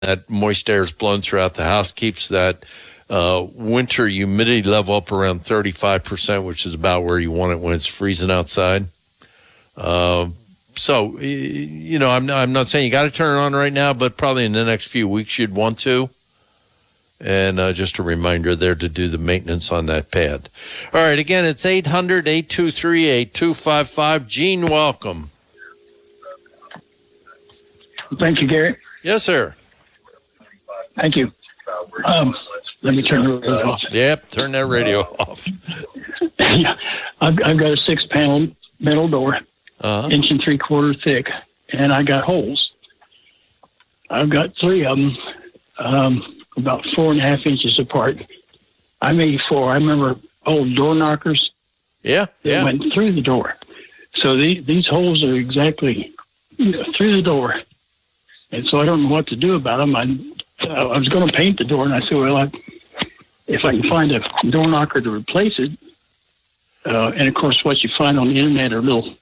that moist air is blown throughout the house, keeps that winter humidity level up around 35%, which is about where you want it when it's freezing outside. So, I'm not saying you got to turn it on right now, but probably in the next few weeks you'd want to. And just a reminder there to do the maintenance on that pad. All right, again, it's 800-823-8255. Gene, welcome. Thank you, Gary. Yes, sir. Thank you. Let me turn the radio off. Yep, turn that radio off. Yeah, I've got a 6-panel metal door, 1 3/4 thick, and I got holes. I've got 3 of them, about 4.5 inches apart. I made 4. I remember old door knockers. Yeah. That went through the door. So these holes are exactly through the door. And so I don't know what to do about them. I was going to paint the door, and I said, well, if I can find a door knocker to replace it, and of course what you find on the internet are little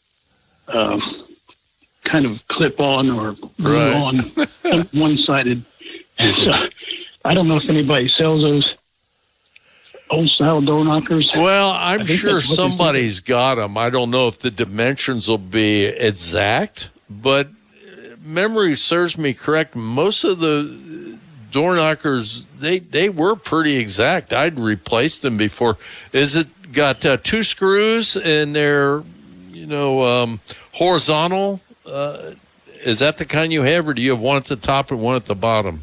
kind of clip-on or glue-on, one-sided. And so I don't know if anybody sells those old-style door knockers. Well, I'm sure somebody's got them. I don't know if the dimensions will be exact, but memory serves me correct. Most of the door knockers, they were pretty exact. I'd replaced them before. Is it got 2 screws and they're, horizontal? Is that the kind you have, or do you have one at the top and one at the bottom?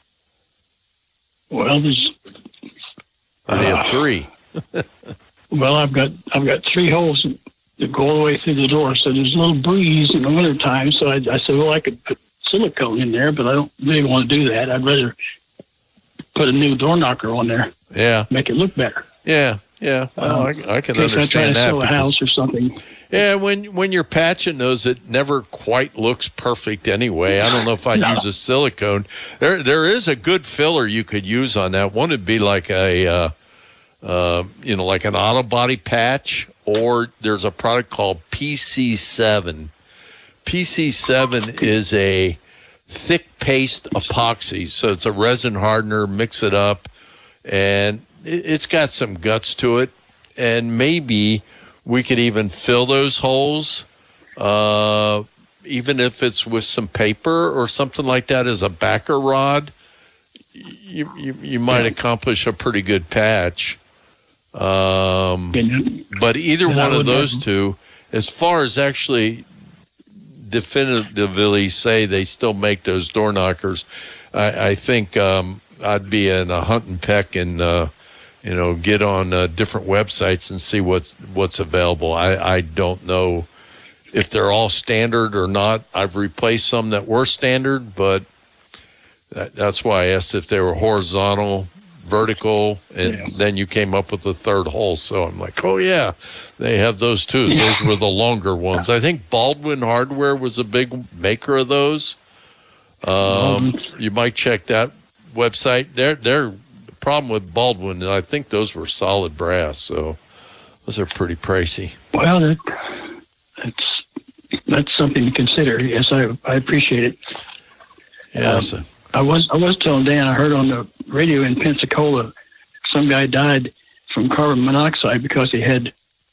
Well, there's. Or do you have 3? Well, I've got 3 holes that go all the way through the door, so there's a little breeze in the wintertime. So I said, well, I could put silicone in there, but I don't really want to do that. I'd rather put a new door knocker on there. Yeah, make it look better. Yeah. Well, I can understand that. Sell a house or something. Yeah, when you're patching those, it never quite looks perfect anyway. I don't know if I'd use a silicone. There is a good filler you could use on that. One would be like like an auto body patch, or there's a product called PC7. PC7 is a thick paste epoxy, so it's a resin hardener. Mix it up, and it's got some guts to it, and maybe we could even fill those holes, even if it's with some paper or something like that as a backer rod. You might accomplish a pretty good patch. But either one of those two, as far as actually definitively say they still make those door knockers, I think I'd be in a hunt and peck and get on different websites and see what's available. I don't know if they're all standard or not. I've replaced some that were standard, but that's why I asked if they were horizontal, vertical, and then you came up with the 3rd hole. So I'm like, oh yeah, they have those too. Those were the longer ones. I think Baldwin Hardware was a big maker of those. You might check that website. They're problem with Baldwin, I think those were solid brass, so those are pretty pricey. Well, that's something to consider. Yes, I appreciate it. Yes. I was telling Dan, I heard on the radio in Pensacola, some guy died from carbon monoxide because he had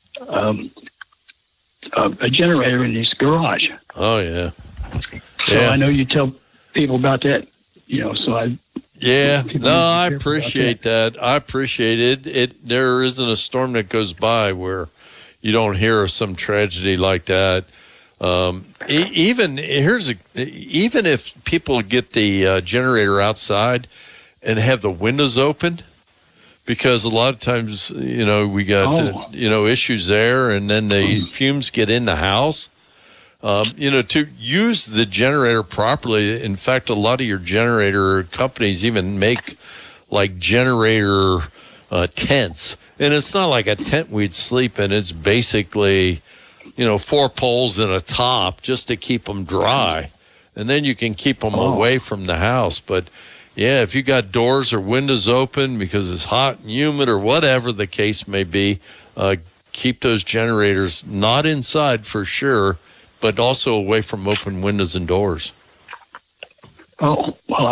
a generator in his garage. Oh yeah. So I know you tell people about that, so I. Yeah, no, I appreciate that. I appreciate it. There isn't a storm that goes by where you don't hear of some tragedy like that. Even if people get the generator outside and have the windows open, because a lot of times we got issues there, and then the fumes get in the house. To use the generator properly, in fact, a lot of your generator companies even make like generator tents. And it's not like a tent we'd sleep in. It's basically, 4 poles and a top just to keep them dry. And then you can keep them away from the house. But, yeah, if you got doors or windows open because it's hot and humid or whatever the case may be, keep those generators not inside for sure, but also away from open windows and doors. Oh, well,